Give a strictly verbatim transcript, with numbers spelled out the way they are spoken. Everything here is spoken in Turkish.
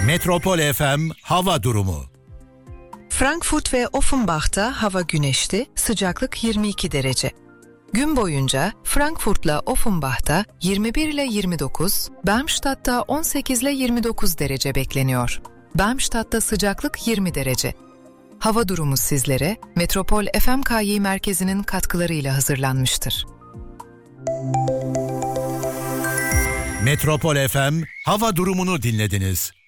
Metropol F M hava durumu. Frankfurt ve Offenbach'ta hava güneşli, sıcaklık yirmi iki derece. Gün boyunca Frankfurt'la Offenbach'ta yirmi bir ile yirmi dokuz, Darmstadt'ta on sekiz ile yirmi dokuz derece bekleniyor. Darmstadt'ta sıcaklık yirmi derece. Hava durumu sizlere Metropol F M K Y merkezinin katkılarıyla hazırlanmıştır. Metropol F M hava durumunu dinlediniz.